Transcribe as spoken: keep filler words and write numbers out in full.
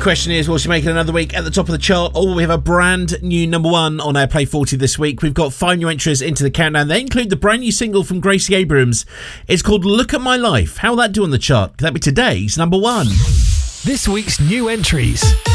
question is, will she make it another week at the top of the chart, or will we have a brand new number one on our Play forty this week? We've got five new entries into the countdown. They include the brand new single from Gracie Abrams. It's called Look at My Life. How will that do on the chart? Could that be today's number one? This week's new entries.